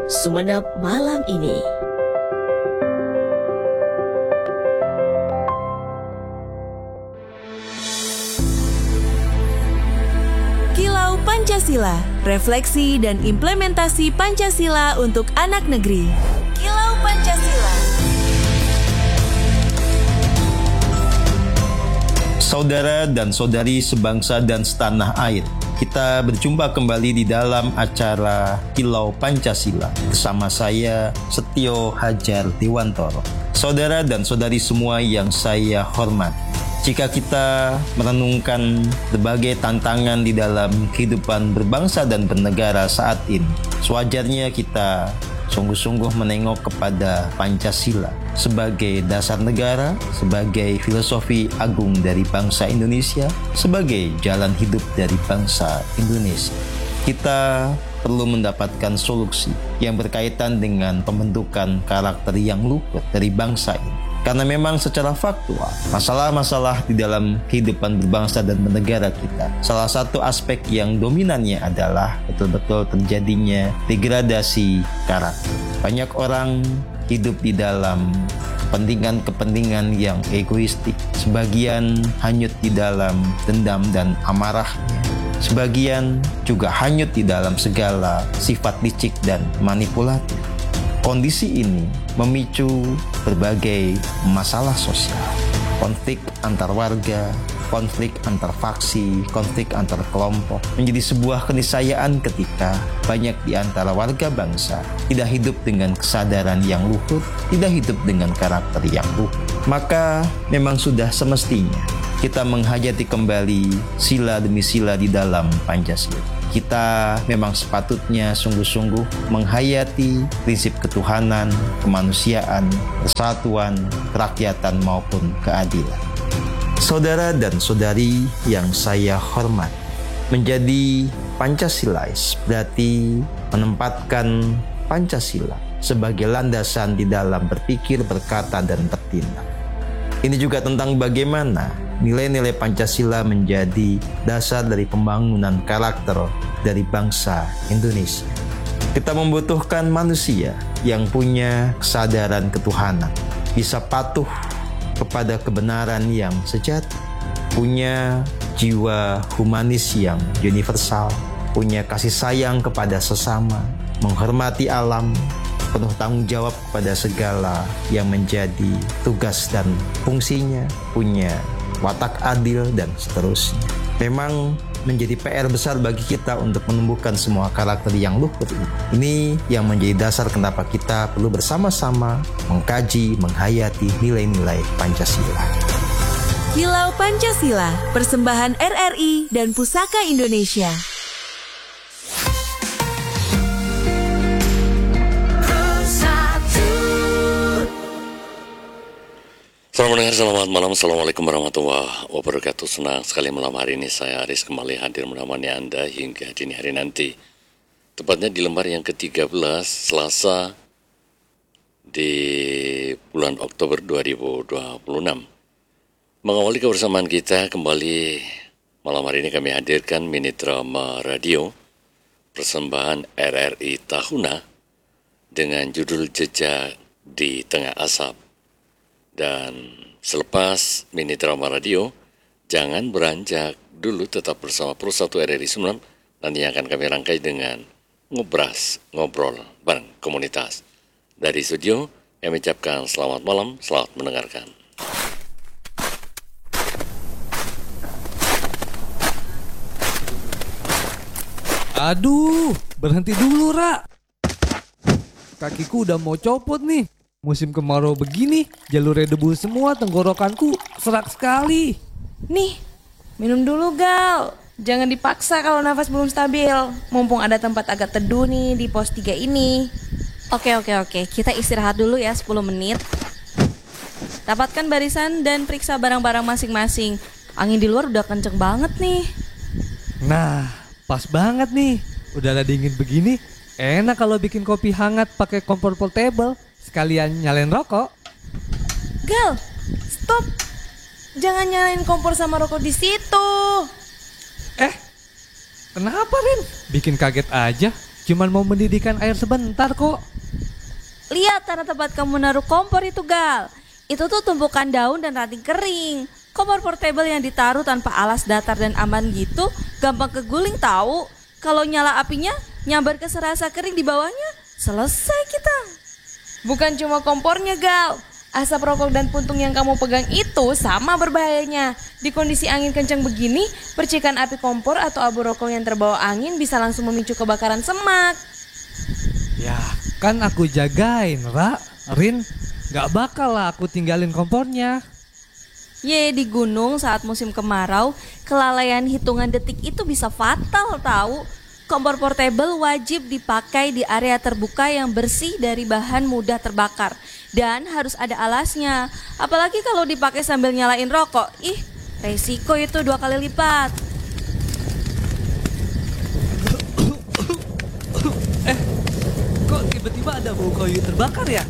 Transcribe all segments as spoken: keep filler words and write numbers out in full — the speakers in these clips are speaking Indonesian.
Sumenep malam ini. Kilau Pancasila, refleksi dan implementasi Pancasila untuk anak negeri. Kilau Pancasila. Saudara dan saudari sebangsa dan setanah air, kita berjumpa kembali di dalam acara Kilau Pancasila bersama saya Setio Hajar Dewantoro. Saudara dan saudari semua yang saya hormati, jika kita merenungkan berbagai tantangan di dalam kehidupan berbangsa dan bernegara saat ini, sewajarnya kita sungguh-sungguh menengok kepada Pancasila sebagai dasar negara, sebagai filosofi agung dari bangsa Indonesia, sebagai jalan hidup dari bangsa Indonesia. Kita perlu mendapatkan solusi yang berkaitan dengan pembentukan karakter yang luhur dari bangsa ini. Karena memang secara faktual, masalah-masalah di dalam kehidupan berbangsa dan bernegara kita, salah satu aspek yang dominannya adalah betul-betul terjadinya degradasi karakter. Banyak orang hidup di dalam kepentingan-kepentingan yang egoistik. Sebagian hanyut di dalam dendam dan amarahnya. Sebagian juga hanyut di dalam segala sifat licik dan manipulatif. Kondisi ini memicu berbagai masalah sosial, konflik antar warga, konflik antar faksi, konflik antar kelompok, menjadi sebuah keniscayaan ketika banyak di antara warga bangsa tidak hidup dengan kesadaran yang luhur, tidak hidup dengan karakter yang luhur. Maka memang sudah semestinya kita menghayati kembali sila demi sila di dalam Pancasila. Kita memang sepatutnya sungguh-sungguh menghayati prinsip ketuhanan, kemanusiaan, persatuan, kerakyatan maupun keadilan. Saudara dan saudari yang saya hormati, menjadi Pancasilais berarti menempatkan Pancasila sebagai landasan di dalam berpikir, berkata, dan bertindak. Ini juga tentang bagaimana nilai-nilai Pancasila menjadi dasar dari pembangunan karakter dari bangsa Indonesia. Kita membutuhkan manusia yang punya kesadaran ketuhanan, bisa patuh kepada kebenaran yang sejati, punya jiwa humanis yang universal, punya kasih sayang kepada sesama, menghormati alam, penuh tanggung jawab kepada segala yang menjadi tugas dan fungsinya, punya watak adil, dan seterusnya. Memang menjadi P R besar bagi kita untuk menumbuhkan semua karakter yang luhur ini. Ini yang menjadi dasar kenapa kita perlu bersama-sama mengkaji, menghayati nilai-nilai Pancasila. Kilau Pancasila, persembahan R R I dan Pusaka Indonesia. Selamat mendengar, selamat malam, Assalamualaikum warahmatullahi wabarakatuh. Senang sekali malam hari ini saya Aris kembali hadir menemani Anda hingga dini hari nanti. Tepatnya di lembar yang ke tiga belas, Selasa di bulan Oktober dua ribu dua puluh enam. Mengawali kebersamaan kita kembali malam hari ini kami hadirkan mini drama radio persembahan R R I Tahuna dengan judul Jejak di Tengah Asap. Dan selepas mini drama radio, jangan beranjak dulu, tetap bersama Pro satu R R I Sumenep. Nantinya akan kami rangkai dengan ngobras, ngobrol bareng komunitas. Dari studio, kami ucapkan selamat malam, selamat mendengarkan. Aduh, berhenti dulu, Ra. Kakiku udah mau copot nih. Musim kemarau begini, jalurnya debu semua, tenggorokanku serak sekali. Nih, minum dulu, Gal. Jangan dipaksa kalau nafas belum stabil. Mumpung ada tempat agak teduh nih di pos tiga ini. Oke, oke, oke. Kita istirahat dulu ya sepuluh menit. Rapatkan barisan dan periksa barang-barang masing-masing. Angin di luar udah kenceng banget nih. Nah, pas banget nih. Udahlah dingin begini, enak kalau bikin kopi hangat pakai kompor portable. Sekalian nyalain rokok. Gal, stop. Jangan nyalain kompor sama rokok di situ. Eh, kenapa, Rin? Bikin kaget aja. cuman mau mendidihkan air sebentar kok. Lihat tanah tempat kamu naruh kompor itu, Gal. Itu tuh tumpukan daun dan ranting kering. Kompor portable yang ditaruh tanpa alas datar dan aman gitu gampang keguling tahu. Kalau nyala apinya nyambar ke serasa kering di bawahnya, selesai kita. Bukan cuma kompornya, Gal. Asap rokok dan puntung yang kamu pegang itu sama berbahayanya. Di kondisi angin kencang begini, percikan api kompor atau abu rokok yang terbawa angin bisa langsung memicu kebakaran semak. Ya kan aku jagain, Ra. Rin, gak bakal lah aku tinggalin kompornya. Ye, di gunung saat musim kemarau, kelalaian hitungan detik itu bisa fatal tahu. Kompor portable wajib dipakai di area terbuka yang bersih dari bahan mudah terbakar. Dan harus ada alasnya. Apalagi kalau dipakai sambil nyalain rokok. Ih, resiko itu dua kali lipat. Eh, kok tiba-tiba ada bau kayu terbakar ya?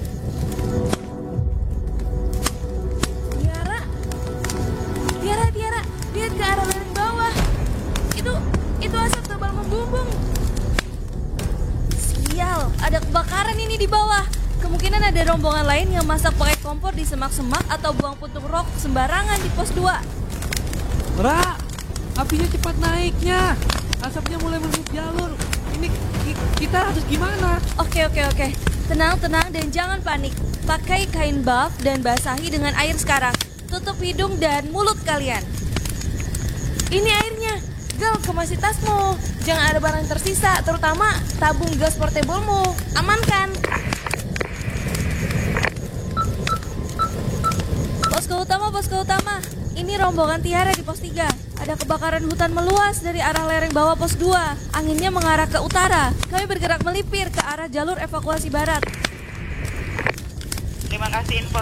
Tiara, Tiara, Tiara, lihat ke arah lereng bawah. Itu, itu asap tebal membumbung. Sial, ada kebakaran ini di bawah. Kemungkinan ada rombongan lain yang masak pakai kompor di semak-semak atau buang puntung rokok sembarangan di pos dua. Ra, apinya cepat naiknya. Asapnya mulai menutup jalur. Ini ki- kita harus gimana? Oke oke oke, tenang tenang dan jangan panik. Pakai kain buff dan basahi dengan air sekarang. Tutup hidung dan mulut kalian. Ini airnya. Gal, kemasi tasmu. Jangan ada barang tersisa, terutama tabung gas portablemu. Amankan. Posko utama, posko utama. Ini rombongan Tiara di pos tiga. Ada kebakaran hutan meluas dari arah lereng bawah pos dua. Anginnya mengarah ke utara. Kami bergerak melipir ke arah jalur evakuasi barat. Terima kasih info.